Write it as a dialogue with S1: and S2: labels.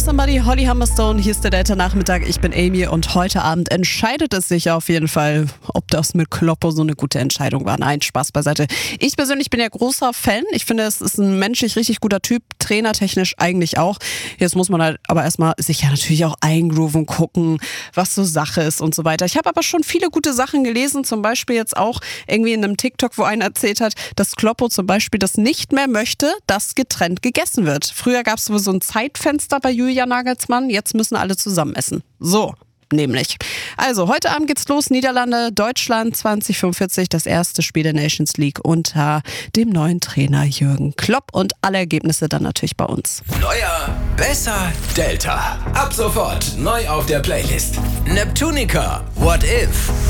S1: Somebody, Holly Humberstone, hier ist der Delta-Nachmittag, ich bin Amy und heute Abend entscheidet es sich auf jeden Fall, ob das mit Kloppo so eine gute Entscheidung war. Nein, Spaß beiseite. Ich persönlich bin ja großer Fan, ich finde, es ist ein menschlich richtig guter Typ, trainertechnisch eigentlich auch. Jetzt muss man halt aber erstmal sich ja natürlich auch eingrooven, gucken, was so Sache ist und so weiter. Ich habe aber schon viele gute Sachen gelesen, zum Beispiel jetzt auch irgendwie in einem TikTok, wo einer erzählt hat, dass Kloppo zum Beispiel das nicht mehr möchte, dass getrennt gegessen wird. Früher gab es so ein Zeitfenster bei Julian Nagelsmann, jetzt müssen alle zusammen essen. So, nämlich. Also, heute Abend geht's los, Niederlande, Deutschland 2045, das erste Spiel der Nations League unter dem neuen Trainer Jürgen Klopp und alle Ergebnisse dann natürlich bei uns.
S2: Neuer, besser, Delta. Ab sofort neu auf der Playlist. Neptunica, What If?